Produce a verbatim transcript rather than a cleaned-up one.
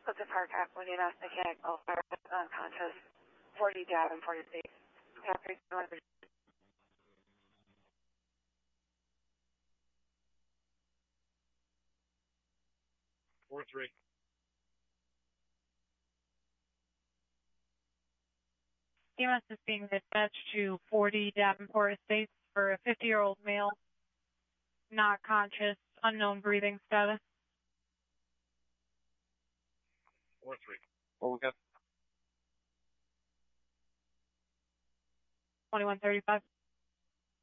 Clifton Park, Aqua Unit, mechanic, welfare, unconscious, forty Davenport Estates. Traffic, north. four three. E M S is being dispatched to forty Davenport Estates for a fifty-year-old male, not conscious, unknown breathing status. four three. What we got? twenty-one thirty-five.